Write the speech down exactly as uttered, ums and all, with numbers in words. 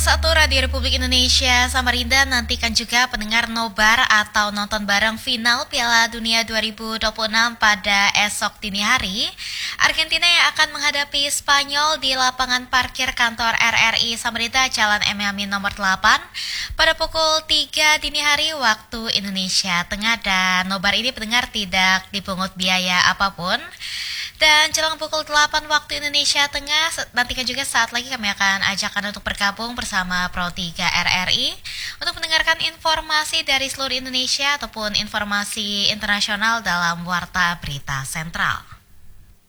Satu Radio Republik Indonesia Samarinda nantikan juga pendengar nobar atau nonton bareng final Piala Dunia dua ribu dua puluh enam pada esok dini hari. Argentina yang akan menghadapi Spanyol di lapangan parkir kantor R R I Samarinda Jalan M Yamin nomor delapan pada pukul tiga dini hari waktu Indonesia Tengah, dan nobar ini pendengar tidak dipungut biaya apapun. Dan jelang pukul delapan waktu Indonesia Tengah, nantikan juga saat lagi kami akan ajak Anda untuk bergabung bersama Pro tiga R R I untuk mendengarkan informasi dari seluruh Indonesia ataupun informasi internasional dalam Warta Berita Sentral.